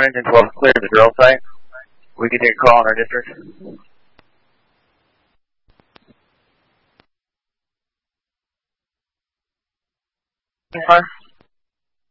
Engine 12 clear the drill site. We can take a call in our district. Fire.